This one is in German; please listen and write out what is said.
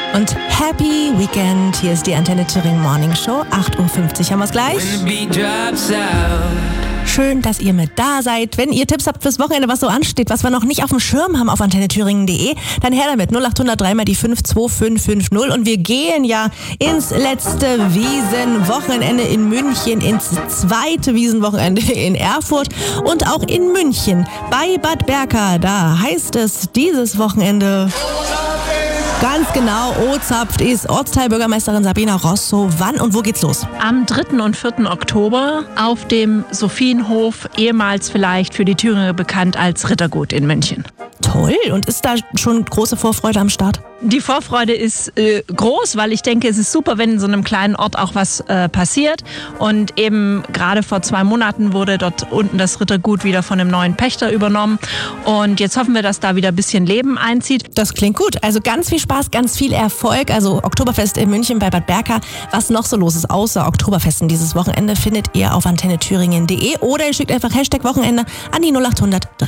Und Happy Weekend. Hier ist die Antenne Thüringen Morning Show. 8.50 Uhr haben wir es gleich. Schön, dass ihr mit da seid. Wenn ihr Tipps habt fürs Wochenende, was so ansteht, was wir noch nicht auf dem Schirm haben auf antennethüringen.de, dann her damit. 0800 3 mal die 52550. Und wir gehen ja ins letzte Wiesenwochenende in München, ins zweite Wiesenwochenende in Erfurt und auch in München bei Bad Berka. Da heißt es dieses Wochenende... Ganz genau, O-Zapft ist Ortsteilbürgermeisterin Sabina Rosso. Wann und wo geht's los? Am 3. und 4. Oktober auf dem Sophienhof, ehemals vielleicht für die Thüringer bekannt als Rittergut in München. Toll. Und ist da schon große Vorfreude am Start? Die Vorfreude ist groß, weil ich denke, es ist super, wenn in so einem kleinen Ort auch was passiert. Und eben gerade vor 2 Monaten wurde dort unten das Rittergut wieder von einem neuen Pächter übernommen. Und jetzt hoffen wir, dass da wieder ein bisschen Leben einzieht. Das klingt gut. Also ganz viel Spaß, ganz viel Erfolg. Also Oktoberfest in München bei Bad Berka. Was noch so los ist außer Oktoberfesten dieses Wochenende, findet ihr auf antennethüringen.de oder ihr schickt einfach #Wochenende an die 0800